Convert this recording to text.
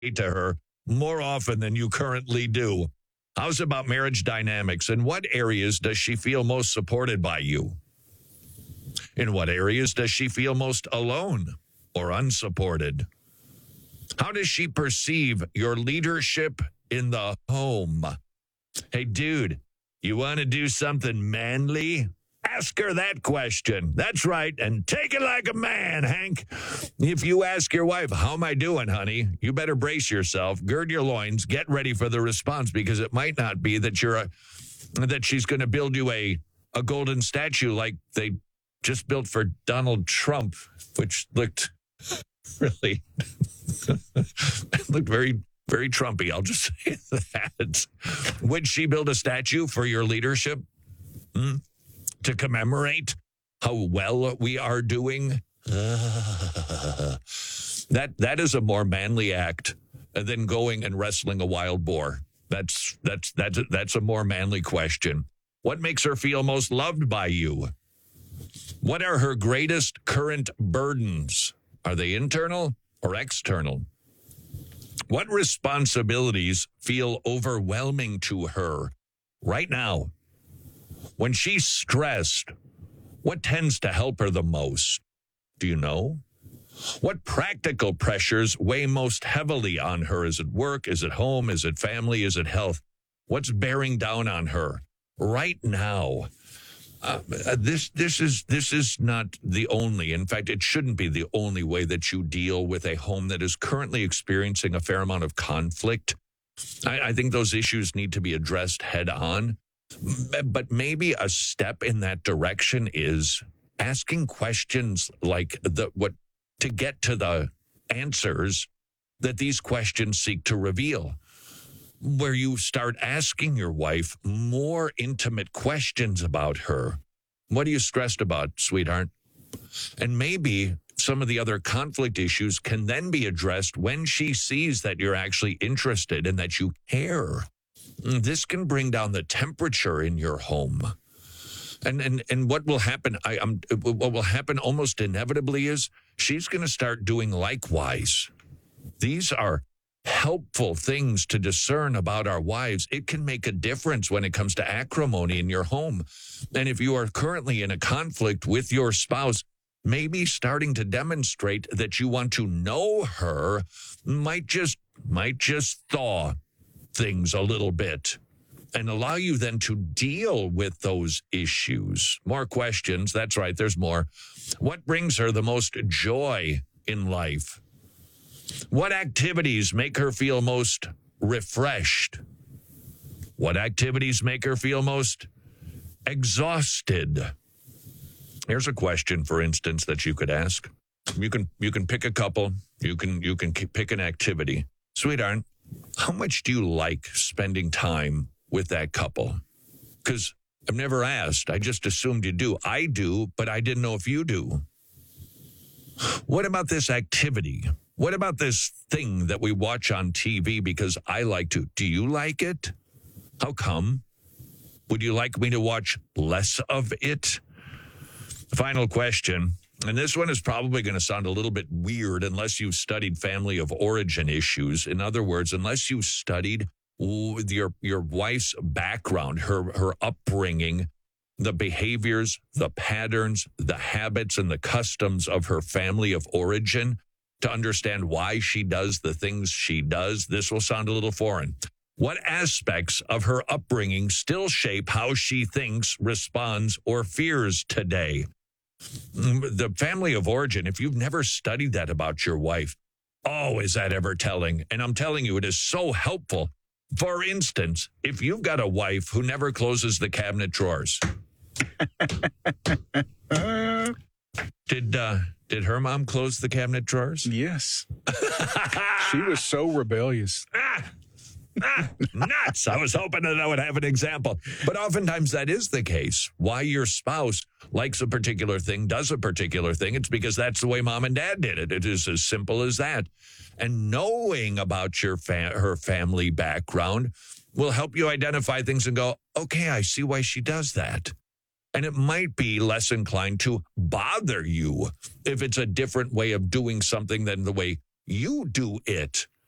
to her more often than you currently do? How's about marriage dynamics? In what areas does she feel most supported by you? In what areas does she feel most alone or unsupported? How does she perceive your leadership in the home? Hey, dude, you want to do something manly? Ask her that question. That's right. And take it like a man, Hank. If you ask your wife, how am I doing, honey? You better brace yourself, gird your loins, get ready for the response, because it might not be that that she's going to build you a golden statue like they just built for Donald Trump, which looked really looked very, very Trumpy. I'll just say that. Would she build a statue for your leadership? To commemorate how well we are doing? That is a more manly act than going and wrestling a wild boar. That's a more manly question. What makes her feel most loved by you? What are her greatest current burdens? Are they internal or external? What responsibilities feel overwhelming to her right now? When she's stressed, what tends to help her the most? Do you know? What practical pressures weigh most heavily on her? Is it work? Is it home? Is it family? Is it health? What's bearing down on her right now? This is not the only. In fact, it shouldn't be the only way that you deal with a home that is currently experiencing a fair amount of conflict. I think those issues need to be addressed head on. But maybe a step in that direction is asking questions like to get to the answers that these questions seek to reveal, where you start asking your wife more intimate questions about her. What are you stressed about, sweetheart? And maybe some of the other conflict issues can then be addressed when she sees that you're actually interested and that you care. This can bring down the temperature in your home. And what will happen, what will happen almost inevitably is she's going to start doing likewise. These are helpful things to discern about our wives. It can make a difference when it comes to acrimony in your home. And if you are currently in a conflict with your spouse, maybe starting to demonstrate that you want to know her might just thaw things a little bit and allow you then to deal with those issues. More questions. That's right. There's more. What brings her the most joy in life? What activities make her feel most refreshed? What activities make her feel most exhausted? Here's a question, for instance, that you could ask. You can pick a couple. You can pick an activity. Sweetheart, how much do you like spending time with that couple? Because I've never asked. I just assumed you do. I do, but I didn't know if you do. What about this activity? What about this thing that we watch on TV because I like to? Do you like it? How come? Would you like me to watch less of it? Final question. And this one is probably going to sound a little bit weird unless you've studied family of origin issues. In other words, unless you've studied your wife's background, her upbringing, the behaviors, the patterns, the habits, and the customs of her family of origin to understand why she does the things she does. This will sound a little foreign. What aspects of her upbringing still shape how she thinks, responds, or fears today? The family of origin, if you've never studied that about your wife, oh, is that ever telling? And I'm telling you, it is so helpful. For instance, if you've got a wife who never closes the cabinet drawers. Did her mom close the cabinet drawers? Yes. She was so rebellious. Nuts. I was hoping that I would have an example. But oftentimes that is the case. Why your spouse likes a particular thing, does a particular thing, it's because that's the way mom and dad did it. It is as simple as that. And knowing about her family background will help you identify things and go, okay, I see why she does that. And it might be less inclined to bother you if it's a different way of doing something than the way you do it.